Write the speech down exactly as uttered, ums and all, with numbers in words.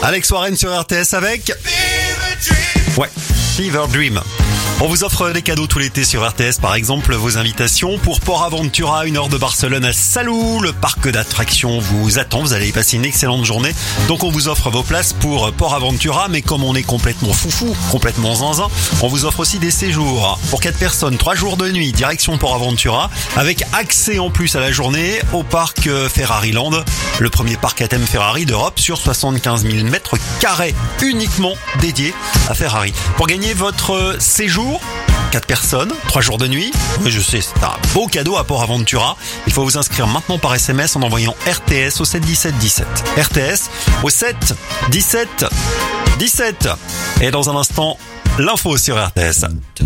Alex Warren sur R T S avec... Ouais, Fever Dream. On vous offre des cadeaux tout l'été sur R T S, par exemple vos invitations pour Port Aventura, une heure de Barcelone à Salou. Le parc d'attractions vous attend, vous allez y passer une excellente journée. Donc on vous offre vos places pour Port Aventura, mais comme on est complètement foufou, complètement zinzin, on vous offre aussi des séjours pour quatre personnes, trois jours de nuit, direction Port Aventura, avec accès en plus à la journée au parc Ferrari Land, le premier parc à thème Ferrari d'Europe sur soixante-quinze mille mètres carrés, uniquement dédié à Ferrari. Pour gagner votre séjour, quatre personnes, trois jours de nuit. Oui, je sais, c'est un beau cadeau à Port Aventura. Il faut vous inscrire maintenant par S M S en envoyant R T S au sept dix-sept dix-sept. R T S au sept dix-sept dix-sept. Et dans un instant, l'info sur R T S.